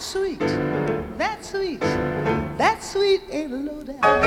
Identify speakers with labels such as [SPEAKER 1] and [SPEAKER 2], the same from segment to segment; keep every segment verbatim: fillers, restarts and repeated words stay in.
[SPEAKER 1] sweet, that's sweet, that's sweet ain't low down.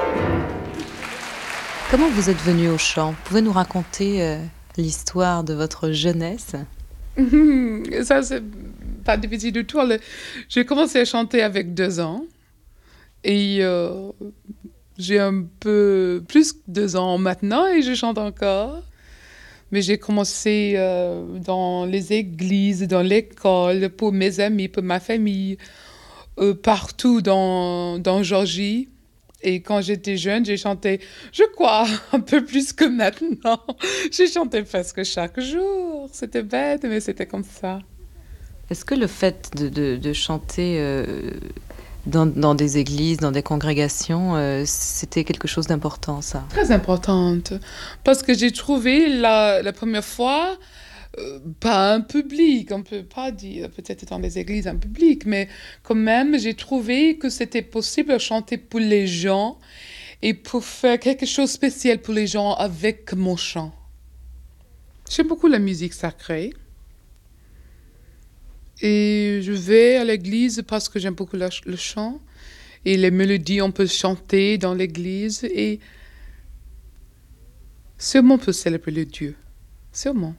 [SPEAKER 2] Comment vous êtes venu au chant? Vous pouvez nous raconter euh, l'histoire de votre jeunesse?
[SPEAKER 3] Ça, c'est pas difficile du tout. J'ai commencé à chanter avec deux ans. Et euh, j'ai un peu plus que deux ans maintenant et je chante encore. Mais j'ai commencé euh, dans les églises, dans l'école, pour mes amis, pour ma famille, euh, partout dans, dans Géorgie. Et quand j'étais jeune, j'ai chanté, je crois, un peu plus que maintenant. J'ai chanté presque chaque jour. C'était bête, mais c'était comme ça.
[SPEAKER 2] Est-ce que le fait de, de, de chanter euh, dans, dans des églises, dans des congrégations, euh, c'était quelque chose d'important, ça?
[SPEAKER 3] Très importante. Parce que j'ai trouvé la, la première fois, euh, pas un public, on ne peut pas dire, peut-être dans les églises un public, mais quand même, j'ai trouvé que c'était possible de chanter pour les gens et pour faire quelque chose de spécial pour les gens avec mon chant. J'aime beaucoup la musique sacrée. Et je vais à l'église parce que j'aime beaucoup la, le chant. Et les mélodies, on peut chanter dans l'église. Et sûrement on peut célébrer le Dieu. Sûrement.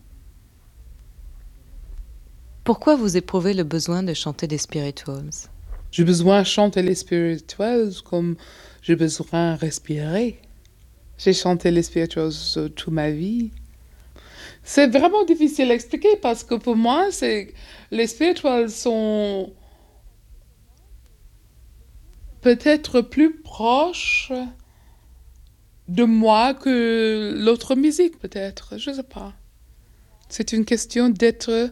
[SPEAKER 2] Pourquoi vous éprouvez le besoin de chanter des spirituals?
[SPEAKER 3] J'ai besoin de chanter les spirituals comme j'ai besoin de respirer. J'ai chanté les spirituals toute ma vie. C'est vraiment difficile à expliquer parce que pour moi, c'est... les spirituals sont peut-être plus proches de moi que l'autre musique, peut-être. Je ne sais pas. C'est une question d'être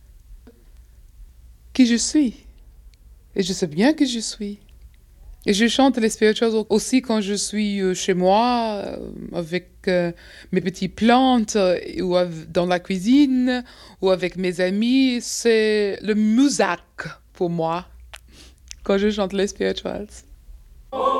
[SPEAKER 3] qui je suis. Et je sais bien qui je suis. Et je chante les spirituals aussi quand je suis chez moi, avec euh, mes petites plantes, ou dans la cuisine, ou avec mes amis. C'est le musique pour moi, quand je chante les spirituals.